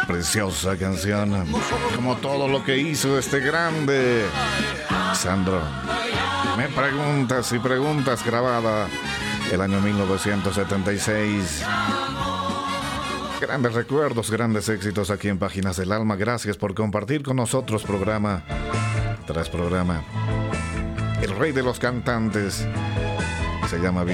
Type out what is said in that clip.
Preciosa canción, como todo lo que hizo este grande Sandro. Me preguntas y preguntas, grabada el año 1976. Grandes recuerdos, grandes éxitos aquí en Páginas del Alma. Gracias por compartir con nosotros programa tras programa. El rey de los cantantes se llama